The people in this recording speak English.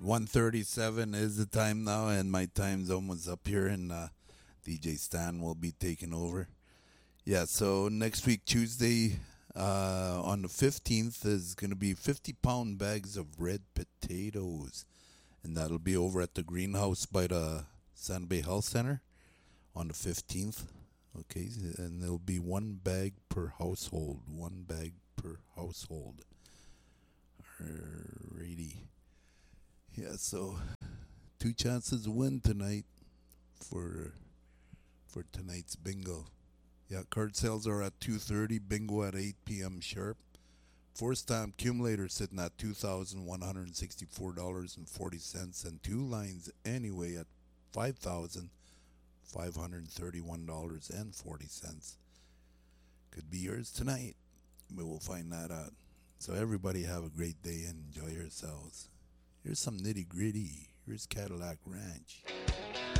1:37 is the time now, and my time's almost up here, and DJ Stan will be taking over. Yeah, so next week, Tuesday, on the 15th, is going to be 50-pound bags of red potatoes, and that'll be over at the greenhouse by the Santa Bay Health Center on the 15th. Okay, and there'll be one bag per household. One bag per household. Alrighty. Yeah, so two chances to win tonight for tonight's bingo. Yeah, card sales are at 2:30, bingo at 8 p.m. sharp. Four-stamp accumulator sitting at $2,164.40, and two lines anyway at $5,531.40. Could be yours tonight. We will find that out. So everybody have a great day and enjoy yourselves. Here's some nitty gritty. Here's Cadillac Ranch.